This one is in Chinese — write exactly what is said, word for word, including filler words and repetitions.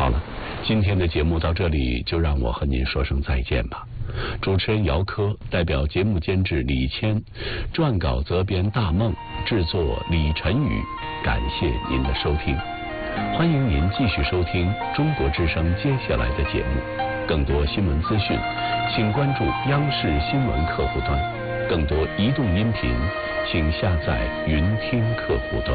好了，今天的节目到这里就让我和您说声再见吧。主持人姚科，代表节目监制李谦，撰稿责编大梦，制作李晨宇，感谢您的收听。欢迎您继续收听中国之声接下来的节目。更多新闻资讯，请关注央视新闻客户端。更多移动音频，请下载云听客户端。